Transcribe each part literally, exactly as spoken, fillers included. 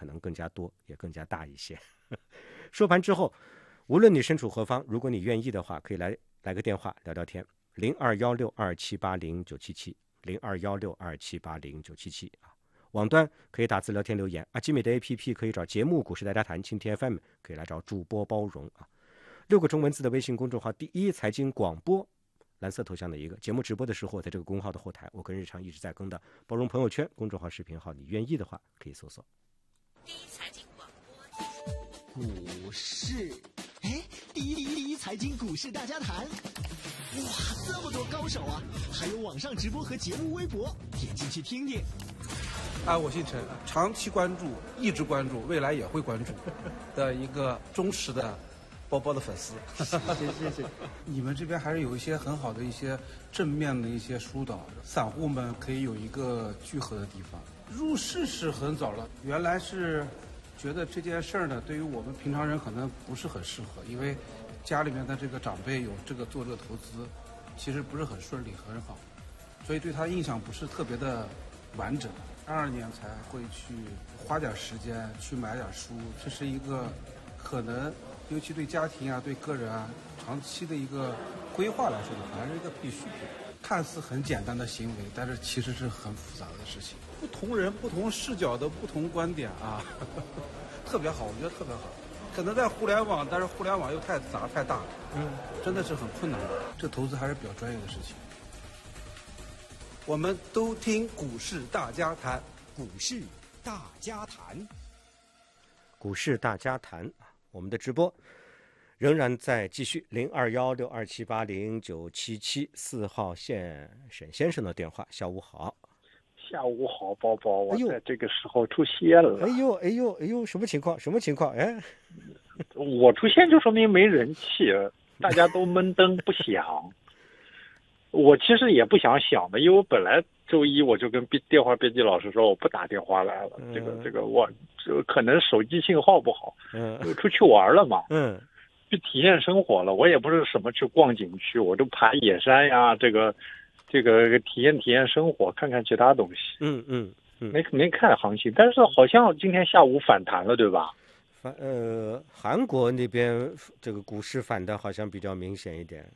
可能更加多，也更加大一些。收盘之后，无论你身处何方，如果你愿意的话，可以来来个电话聊聊天，零二幺六二七八零九七七，零二幺六二七八零九七七啊。网端可以打字聊天留言，阿基米的 A P P 可以找节目股市大家谈，蜻蜓 F M 可以来找主播包容啊。六个中文字的微信公众号，第一财经广播，蓝色头像的一个节目直播的时候，在这个公号的后台，我跟日常一直在更的包容朋友圈公众号、视频号，你愿意的话可以搜索。 第一财经广播，股市，哎，第一第一第一财经股市大家谈，哇，这么多高手啊！还有网上直播和节目微博，点进去听听。 啊，我姓陈，长期关注，一直关注，未来也会关注的一个忠实的包包的粉丝。 谢谢谢谢。 你们这边还是有一些很好的一些正面的一些疏导，散户们可以有一个聚合的地方。入市是很早了，原来是觉得这件事儿呢，对于我们平常人可能不是很适合，因为家里面的这个长辈有这个做这个投资，其实不是很顺利很好，所以对他印象不是特别的完整。二二年才会去花点时间去买点书，这是一个可能尤其对家庭啊对个人啊长期的一个规划来说呢，还是一个必需品。看似很简单的行为，但是其实是很复杂的事情。不同人不同视角的不同观点啊，呵呵特别好，我觉得特别好。可能在互联网，但是互联网又太杂太大了，嗯，真的是很困难的。这投资还是比较专业的事情。我们都听股市大家谈， 股市大家谈， 股市大家谈，我们的直播仍然在继续，零二幺六二七八零九七七四号线沈先生的电话。下午好。 下午好，宝宝，我哎呦在这个时候出现了。 哎呦哎呦哎呦，什么情况？什么情况？哎， 我出现就说明没人气，大家都闷灯不响。我其实也不想想的，因为我本来周一我就跟电话编辑老师说我不打电话来了， 嗯、 这个这个我这可能手机信号不好， 嗯， 出去玩了嘛， 嗯， 去体验生活了。我也不是什么去逛景区，我就爬野山呀，这个这个体验体验生活，看看其他东西。 嗯嗯嗯， 没没看行情，但是好像今天下午反弹了，对吧？ 反呃，韩国那边这个股市反的好像比较明显一点。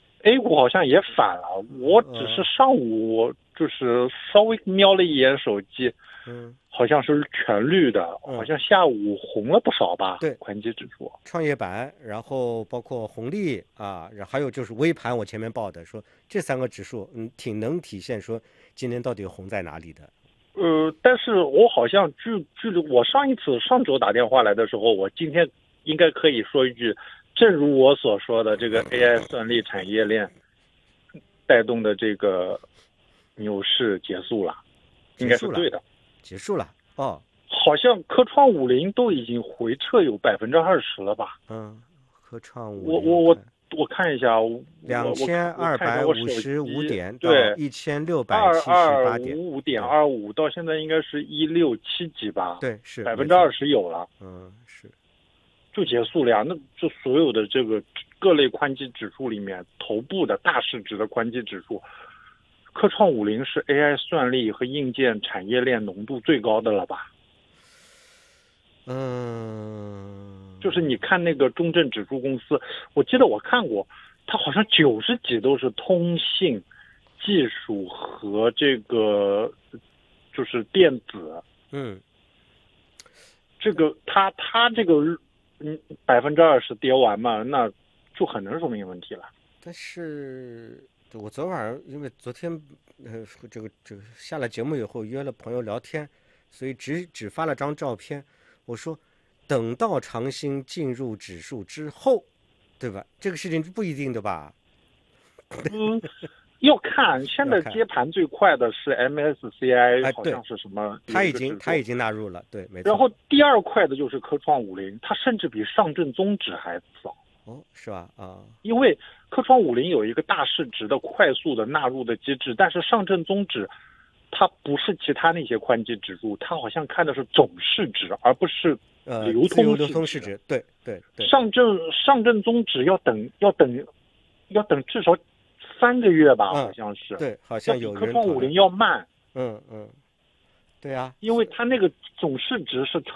A 股好像也反了，我只是上午就是稍微瞄了一眼手机， 嗯， 好像是全绿的， 嗯、 好像下午红了不少吧？ 对， 宽基指数、 创业板，然后包括红利啊，然后还有就是微盘，我前面报的说这三个指数，嗯，挺能体现说今年到底红在哪里的。 呃，但是我好像距距离我上一次上周打电话来的时候，我今天应该可以说一句。正如我所说的，这个 A I 算力产业链带动的这个牛市结束了，应该是对的。 结束了哦， 好像科创五零都已经回撤有百分之二十了吧？ 嗯，科创五零， 我我我我看一下， 两千二百五十五点到一千六百七十八点， 五五点二五到现在应该是一六七几吧？ 对，是百分之二十有了。 嗯，是。 就结束了呀，那就所有的这个各类宽基指数里面，头部的大市值的宽基指数，科创五零是 A I 算力和硬件产业链浓度最高的了吧？ 嗯， 就是你看那个中证指数公司，我记得我看过，它好像九十几都是通信、技术和这个就是电子， 嗯， 这个它它这个。嗯，百分之二十跌完嘛，那就很能说明问题了。 但是我昨晚因为昨天呃这个这个下了节目以后约了朋友聊天，所以只只发了张照片。我说等到长兴进入指数之后，对吧？这个事情是不一定的吧？ 嗯，要看。现在接盘最快的是 M S C I， 好像是什么？ 它已经它已经纳入了，对，没错。 然后第二快的就是科创五零，它甚至比上证综指还早。 哦，是吧？啊， 因为科创五零有一个大市值的快速的纳入的机制，但是上证综指它不是其他那些宽基指数，它好像看的是总市值，而不是呃流通流通市值。对对对。 上证上证综指要等要等要等至少。三个月吧， 嗯、 好像是。 对，好像有人。 科创五零要慢。 嗯嗯，对啊， 因为它那个总市值是